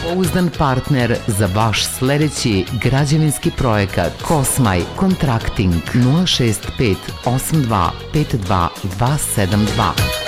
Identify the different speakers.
Speaker 1: Pouzdan partner za vaš sledeći građevinski projekat. Kosmaj Kontrakting 065 82 52 272.